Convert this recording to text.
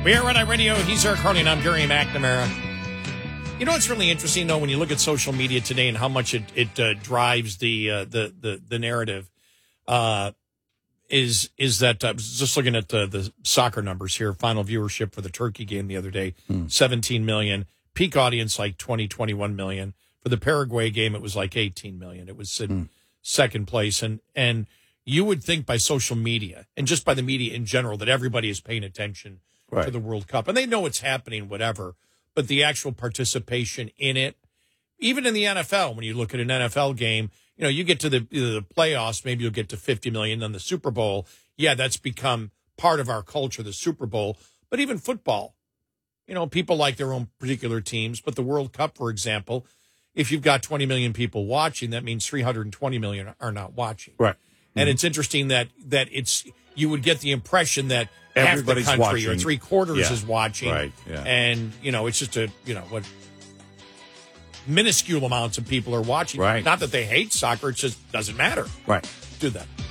We are Red Eye Radio. He's Eric Harley, and I'm Gary McNamara. You know what's really interesting, though, when you look at social media today and how much it drives the narrative, is that I was just looking at the soccer numbers here. Final viewership for the Turkey game the other day, 17 million. Peak audience like 20, 21 million. For the Paraguay game, it was like 18 million. It was in second place, and you would think by social media and just by the media in general that everybody is paying attention to the World Cup. And they know what's happening, whatever. But the actual participation in it, even in the NFL, when you look at an NFL game, you know, you get to the playoffs, maybe you'll get to 50 million. Then the Super Bowl, yeah, that's become part of our culture, the Super Bowl. But even football, you know, people like their own particular teams. But the World Cup, for example, if you've got 20 million people watching, that means 320 million are not watching. Right. And it's interesting that it's you would get the impression that everybody's half the country watching. or three-quarters is watching. Right. Yeah. And, you know, it's just what minuscule amounts of people are watching. Right. Not that they hate soccer, it just doesn't matter. Right. Do that.